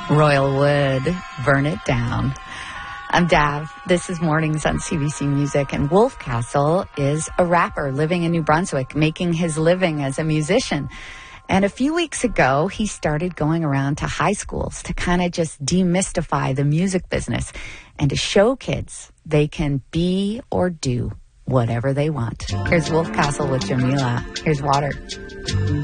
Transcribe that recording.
Royal Wood, Burn It Down. I'm Dav. This is Mornings on CBC Music, and Wolf Castle is a rapper living in New Brunswick, making his living as a musician. And a few weeks ago, he started going around to high schools to kind of just demystify the music business and to show kids they can be or do whatever they want. Here's Wolf Castle with Jamila. Here's Water.